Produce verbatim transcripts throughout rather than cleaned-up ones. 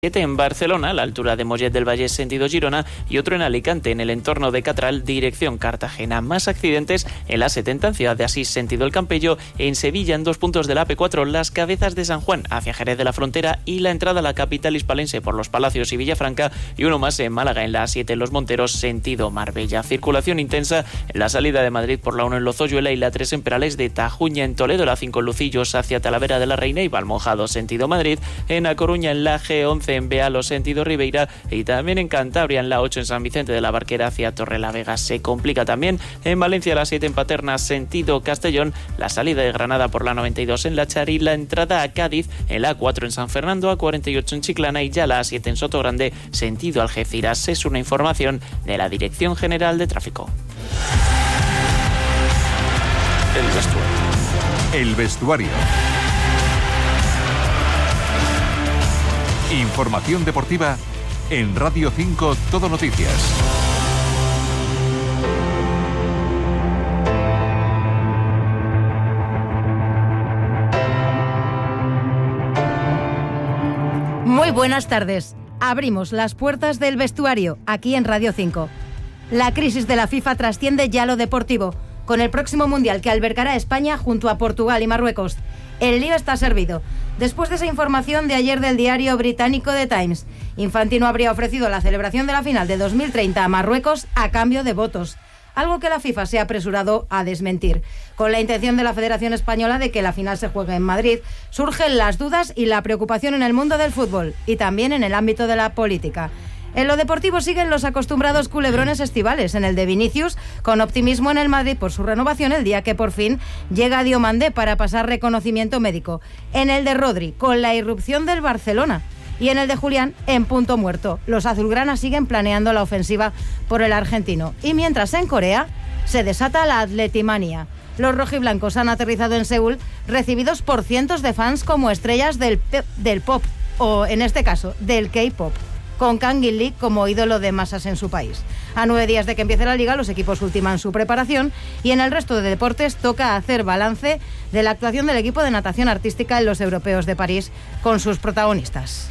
En Barcelona, a la altura de Mollet del Vallès, sentido Girona, y otro en Alicante, en el entorno de Catral, dirección Cartagena. Más accidentes en la setenta en Ciudad de Asís, sentido El Campello, en Sevilla, en dos puntos de la A P cuatro, Las Cabezas de San Juan, hacia Jerez de la Frontera, y la entrada a la capital hispalense por Los Palacios y Villafranca, y uno más en Málaga, en la A siete, en Los Monteros, sentido Marbella. Circulación intensa en la salida de Madrid por la uno en Lozoyuela y la tres en Perales de Tajuña, en Toledo, la cinco en Lucillos, hacia Talavera de la Reina y Valmojado, sentido Madrid, en A Coruña, en la G once, en Bealo, sentido Ribeira, y también en Cantabria, en la ocho en San Vicente de la Barquera hacia Torrelavega. Se complica también en Valencia, la siete en Paterna, sentido Castellón, la salida de Granada por la noventa y dos en Láchar y la entrada a Cádiz en la A cuatro en San Fernando, A cuarenta y ocho en Chiclana y ya la A siete en Sotogrande, sentido Algeciras. Es una información de la Dirección General de Tráfico. El vestuario. El vestuario. Información deportiva en Radio cinco Todo Noticias. Muy buenas tardes. Abrimos las puertas del vestuario aquí en Radio cinco. La crisis de la FIFA trasciende ya lo deportivo, con el próximo Mundial que albergará a España junto a Portugal y Marruecos. El lío está servido. Después de esa información de ayer del diario británico The Times, Infantino habría ofrecido la celebración de la final de dos mil treinta a Marruecos a cambio de votos, algo que la FIFA se ha apresurado a desmentir. Con la intención de la Federación Española de que la final se juegue en Madrid, surgen las dudas y la preocupación en el mundo del fútbol y también en el ámbito de la política. En lo deportivo siguen los acostumbrados culebrones estivales, en el de Vinicius, con optimismo en el Madrid por su renovación el día que por fin llega Diomandé para pasar reconocimiento médico. En el de Rodri, con la irrupción del Barcelona. Y en el de Julián, en punto muerto. Los azulgranas siguen planeando la ofensiva por el argentino. Y mientras en Corea se desata la atletimania. Los rojiblancos han aterrizado en Seúl, recibidos por cientos de fans como estrellas del, pe- del pop, o en este caso, del K-pop, con Kang In-lee como ídolo de masas en su país. A nueve días de que empiece la liga, los equipos ultiman su preparación y en el resto de deportes toca hacer balance de la actuación del equipo de natación artística en los europeos de París con sus protagonistas.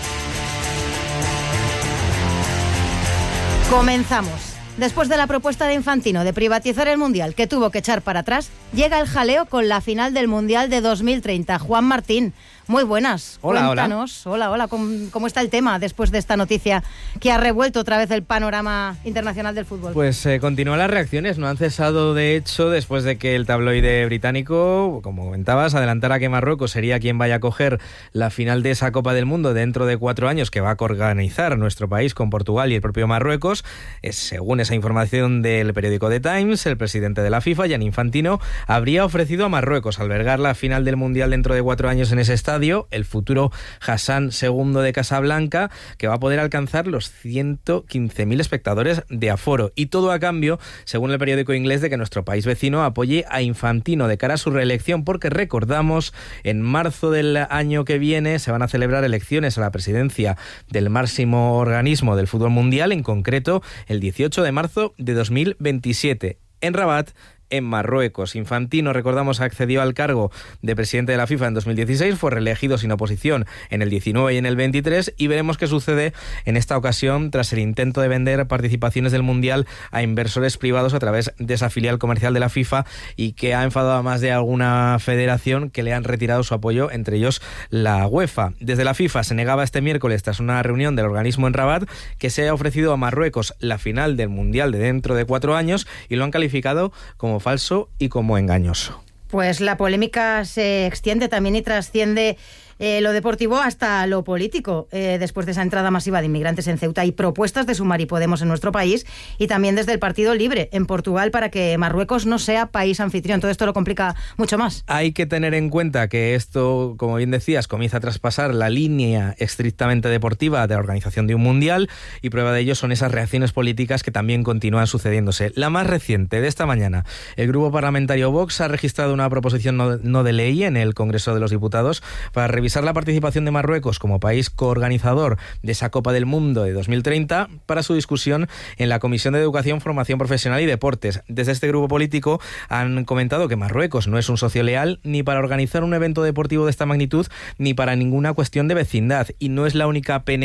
Comenzamos. Después de la propuesta de Infantino de privatizar el Mundial, que tuvo que echar para atrás, llega el jaleo con la final del Mundial de dos mil treinta. Juan Martín, muy buenas. Hola, Cuéntanos. Hola, hola. ¿Cómo, ¿Cómo está el tema después de esta noticia que ha revuelto otra vez el panorama internacional del fútbol? Pues eh, continúan las reacciones. No han cesado, de hecho, después de que el tabloide británico, como comentabas, adelantara que Marruecos sería quien vaya a coger la final de esa Copa del Mundo dentro de cuatro años que va a organizar nuestro país con Portugal y el propio Marruecos. Es, según esa información del periódico The Times, el presidente de la FIFA, Gianni Infantino, habría ofrecido a Marruecos albergar la final del Mundial dentro de cuatro años en ese estadio, el futuro Hassan segundo de Casablanca, que va a poder alcanzar los ciento quince mil espectadores de aforo. Y todo a cambio, según el periódico inglés, de que nuestro país vecino apoye a Infantino de cara a su reelección, porque recordamos, en marzo del año que viene se van a celebrar elecciones a la presidencia del máximo organismo del fútbol mundial, en concreto el dieciocho de marzo de dos mil veintisiete, en Rabat, en Marruecos. Infantino, recordamos, accedió al cargo de presidente de la FIFA en dos mil dieciséis, fue reelegido sin oposición en el diecinueve y en el veintitrés, y veremos qué sucede en esta ocasión tras el intento de vender participaciones del Mundial a inversores privados a través de esa filial comercial de la FIFA, y que ha enfadado a más de alguna federación que le han retirado su apoyo, entre ellos la UEFA. Desde la FIFA se negaba este miércoles, tras una reunión del organismo en Rabat, que se haya ofrecido a Marruecos la final del Mundial de dentro de cuatro años, y lo han calificado como falso y como engañoso. Pues la polémica se extiende también y trasciende eh, lo deportivo hasta lo político, eh, después de esa entrada masiva de inmigrantes en Ceuta y propuestas de Sumar y Podemos en nuestro país, y también desde el Partido Libre en Portugal para que Marruecos no sea país anfitrión. Todo esto lo complica mucho más. Hay que tener en cuenta que esto, como bien decías, comienza a traspasar la línea estrictamente deportiva de la organización de un mundial, y prueba de ello son esas reacciones políticas que también continúan sucediéndose. La más reciente, de esta mañana, el grupo parlamentario Vox ha registrado una proposición no, no de ley en el Congreso de los Diputados para revisar la participación de Marruecos como país coorganizador de esa Copa del Mundo de dos mil treinta para su discusión en la Comisión de Educación, Formación Profesional y Deportes. Desde este grupo político han comentado que Marruecos no es un socio leal ni para organizar un evento deportivo de esta magnitud ni para ninguna cuestión de vecindad, y no es la única pena